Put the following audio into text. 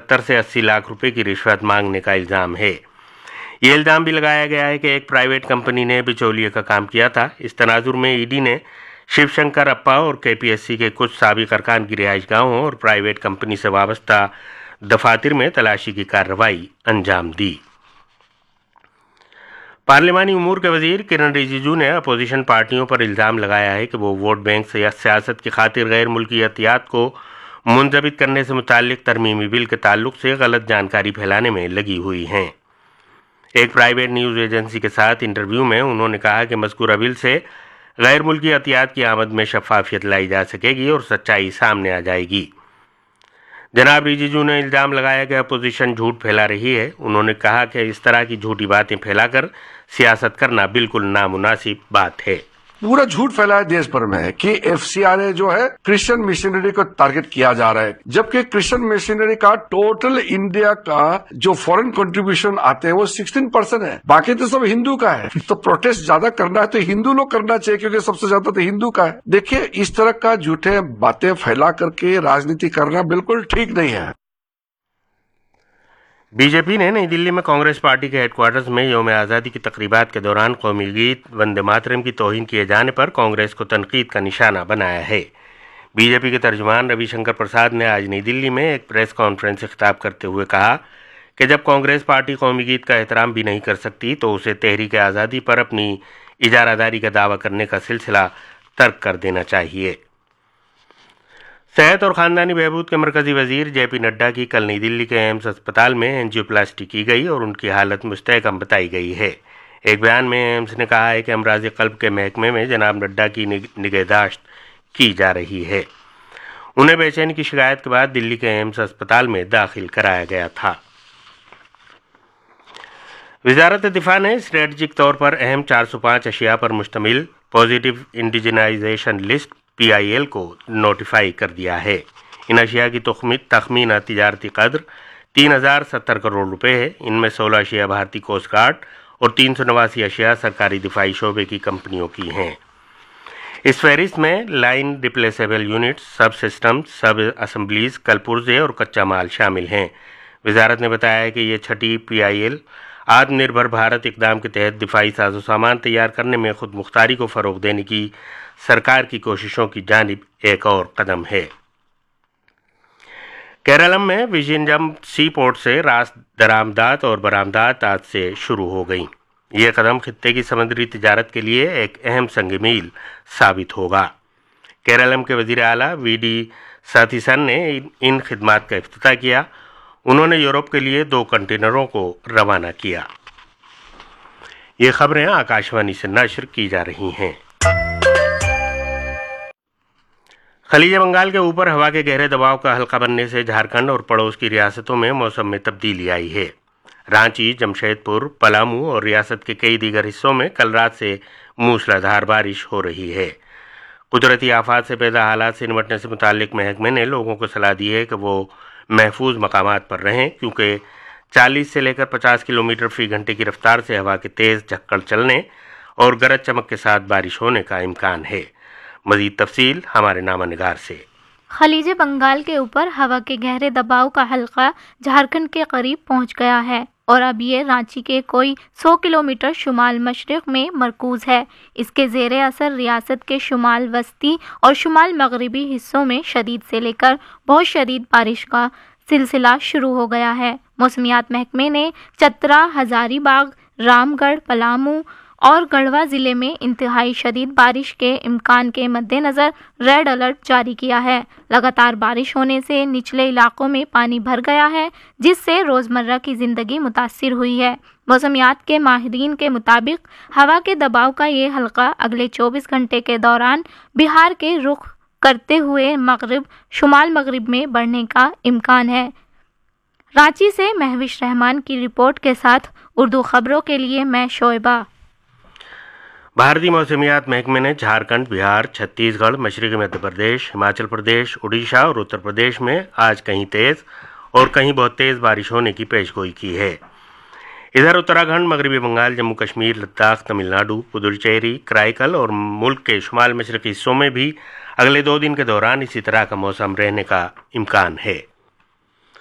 70 से 80 लाख रुपए की रिश्वत मांगने का इल्जाम है। ये इल्जाम भी लगाया गया है कि एक प्राइवेट कंपनी ने बिचौलिए का काम किया था। इस तनाजुर में ईडी ने शिवशंकर अप्पा और केपीएससी के कुछ साबिक अरकान की रिहाइशगाहों और प्राइवेट कंपनी से वाबस्ता दफातर में तलाशी की कार्रवाई अंजाम दी। पार्लिमानी उमूर के वजीर किरण रिजिजू ने अपोजिशन पार्टियों पर इल्ज़ाम लगाया है कि वो वोट बैंक से या सियासत की खातिर गैर मुल्की एहतियात को मुंजबित करने से मुताल्लिक तरमीमी बिल के ताल्लुक से गलत जानकारी फैलाने में लगी हुई हैं। एक प्राइवेट न्यूज़ एजेंसी के साथ इंटरव्यू में उन्होंने कहा कि मज़कूरा बिल से गैर मुल्की एहतियात की आमद में शफाफियत लाई जा सकेगी और सच्चाई सामने आ जाएगी। जनाब रिजिजू ने इल्ज़ाम लगाया कि अपोजिशन झूठ फैला रही है। उन्होंने कहा कि इस तरह की झूठी बातें फैलाकर सियासत करना बिल्कुल नामुनासिब बात है। पूरा झूठ फैलाया देश भर में कि एफसीआरए जो है क्रिश्चियन मिशनरी को टारगेट किया जा रहा है, जबकि क्रिश्चियन मिशनरी का टोटल इंडिया का जो फॉरेन कंट्रीब्यूशन आते हैं वो 16% है, बाकी तो सब हिंदू का है। तो प्रोटेस्ट ज्यादा करना है तो हिंदू लोग करना चाहिए, क्योंकि सबसे ज्यादा तो हिंदू का है। देखिए, इस तरह का झूठे बातें फैला करके राजनीति करना बिल्कुल ठीक नहीं है। बीजेपी ने नई दिल्ली में कांग्रेस पार्टी के हेडक्वार्टर्स में यौम आज़ादी की तकरीबात के दौरान कौमी गीत वंदे मातरम की तौहीन किए जाने पर कांग्रेस को तनकीद का निशाना बनाया है। बीजेपी के तर्जुमान रविशंकर प्रसाद ने आज नई दिल्ली में एक प्रेस कॉन्फ्रेंस से खिताब करते हुए कहा कि जब कांग्रेस पार्टी कौमी गीत का एहतराम भी नहीं कर सकती तो उसे तहरीक आज़ादी पर अपनी इजारादारी का दावा करने का सिलसिला तर्क कर देना चाहिए। सेहत और ख़ानदानी बहबूद के मरकज़ी वज़ीर जेपी नड्डा की कल नई दिल्ली के एम्स अस्पताल में एंजियोप्लास्टी की गई और उनकी हालत मुस्तहकम बताई गई है। एक बयान में एम्स ने कहा है कि अमराज़ क़ल्ब के महकमे में जनाब नड्डा की निगहदाश्त की जा रही है। उन्हें बेचैनी की शिकायत के बाद दिल्ली के एम्स अस्पताल में दाखिल कराया गया था। वज़ारत दिफ़ा ने स्ट्रेटजिक तौर पर अहम 405 अशिया पर मुश्तमिल पॉजिटिव इंडिजनाइजेशन लिस्ट PIL को नोटिफाई कर दिया है। इन अशिया की तखमीना तिजारती कद्र 3070 करोड़ रुपए है। इनमें 16 अशिया भारतीय कोस्ट गार्ड और 389 अशिया सरकारी दिफाई शोबे की कंपनियों की हैं। इस फहरिस्त में लाइन रिप्लेसेबल यूनिट, सब सिस्टम, सब असम्बलीज, कलपुर्जे और कच्चा माल शामिल हैं। वजारत ने बताया है कि ये छठी PIL आत्मनिर्भर भारत इकदाम के तहत दिफाई साजो सामान तैयार करने में खुद मुख्तारी को फ़रोग देने की सरकार की कोशिशों की जानिब एक और कदम है। केरलम में विजिंजम सी पोर्ट से रास दरामदात और बरामदात आज से शुरू हो गई। ये कदम खित्ते की समुद्री तिजारत के लिए एक अहम संग मील साबित होगा। केरलम के वज़ीर आला VD सतीसन ने इन खिदमात का इफ्तिताह किया। उन्होंने यूरोप के लिए 2 कंटेनरों को रवाना किया। ये खबरें आकाशवाणी से नश्र की जा रही हैं। खलीज बंगाल के ऊपर हवा के गहरे दबाव का हल्का बनने से झारखंड और पड़ोस की रियासतों में मौसम में तब्दीली आई है। रांची, जमशेदपुर, पलामू और रियासत के कई दीगर हिस्सों में कल रात से मूसलाधार बारिश हो रही है। कुदरती आफात से पैदा हालात से निपटने से मुताल्लिक महकमे ने लोगों को सलाह दी है कि वो महफूज मकामात पर रहें, क्योंकि 40 से लेकर 50 किलोमीटर फी घंटे की रफ्तार से हवा के तेज़ झक्कड़ चलने और गरज चमक के साथ बारिश होने का इम्कान है। मज़ीद तफसील हमारे नामा निगार से। खलीज बंगाल के ऊपर हवा के गहरे दबाव का हल्का झारखंड के करीब पहुंच गया है और अब ये रांची के कोई 100 किलोमीटर शुमाल मशरिक में मरकूज है। इसके ज़ेरे असर रियासत के शुमाल वस्ती और शुमाल मगरिबी हिस्सों में शदीद से लेकर बहुत शदीद बारिश का सिलसिला शुरू हो गया है। मौसमियात महकमे ने चतरा, हजारीबाग, रामगढ़, पलामू और गढ़वा ज़िले में इंतहाई शदीद बारिश के इम्कान के मद्देनज़र रेड अलर्ट जारी किया है। लगातार बारिश होने से निचले इलाकों में पानी भर गया है, जिससे रोज़मर्रा की ज़िंदगी मुतासिर हुई है। मौसमियात के माहिरीन के मुताबिक हवा के दबाव का ये हल्का अगले 24 घंटे के दौरान बिहार के रुख करते हुए मगरिब शुमाल मगरिब में बढ़ने का इम्कान है। रांची से महविश रहमान की रिपोर्ट के साथ उर्दू खबरों के लिए मैं शोएबा। भारतीय मौसमियात महकमे ने झारखंड, बिहार, छत्तीसगढ़, मशरक़ी मध्य प्रदेश, हिमाचल प्रदेश, उड़ीसा और उत्तर प्रदेश में आज कहीं तेज़ और कहीं बहुत तेज़ बारिश होने की पेशगोई की है। इधर उत्तराखंड, मगरबी बंगाल, जम्मू कश्मीर, लद्दाख, तमिलनाडु, पुदुचेरी, कराईकल और मुल्क के शुमाल मशरक़ी हिस्सों में भी अगले 2 दिन के दौरान इसी तरह का मौसम रहने का इम्कान है।